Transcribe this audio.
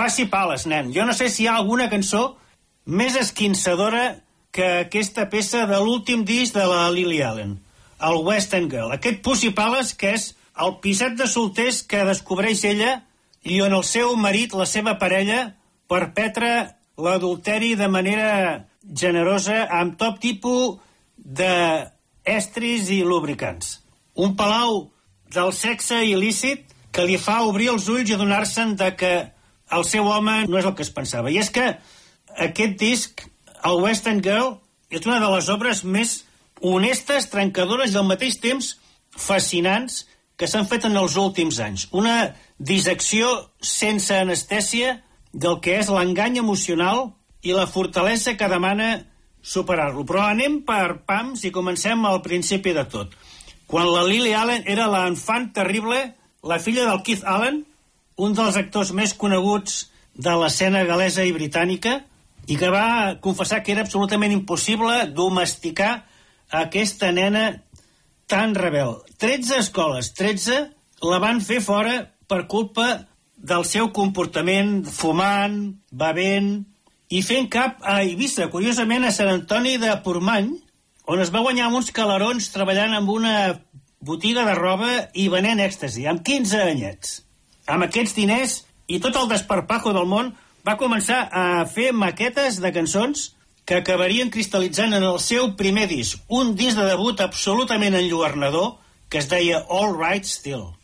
faci pales, nen. Jo no sé si hi ha alguna cançó més esquinçadora que aquesta peça de l'últim disc de la Lily Allen, el West End Girl. Aquest Pussy Palace, que és el piset de solters que descobreix ella i on el seu marit, la seva parella, perpetra l'adulteri de manera generosa amb tot tipus d'estris i lubricants. Un palau del sexe il·lícit que li fa obrir els ulls i adonar-se'n de que el seu home no és el que es pensava. I és que aquest disc, el West End Girl, és una de les obres més honestes, trencadores i al mateix temps fascinants que s'han fet en els últims anys. Una dissecció sense anestèsia del que és l'engany emocional i la fortalesa que demana superar-lo. Però anem per pams i comencem al principi de tot. Quan la Lily Allen era l'enfant terrible, la filla del Keith Allen, un dels actors més coneguts de l'escena gal·lesa i britànica, i que va confessar que era absolutament impossible domesticar aquesta nena tan rebel. 13 escoles, 13 la van fer fora per culpa del seu comportament fumant, bevent i fent cap a Eivissa, curiosament a Sant Antoni de Portmany, on es va guanyar uns calarons treballant en una botiga de roba i venent èxtasi, amb 15 anyets. Amb aquests diners i tot el desparpajo del món va començar a fer maquetes de cançons que acabarien cristal·litzant en el seu primer disc, un disc de debut absolutament enlluernador que es deia All Right Still.